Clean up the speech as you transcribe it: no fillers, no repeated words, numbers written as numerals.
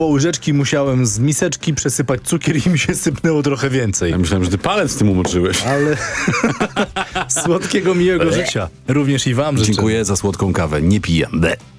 Po łyżeczki musiałem z miseczki przesypać cukier i mi się sypnęło trochę więcej. Ja myślałem, że ty palec z tym umoczyłeś. Ale słodkiego, miłego życia. Również i wam życzę. Dziękuję za słodką kawę. Nie piję. Bleh.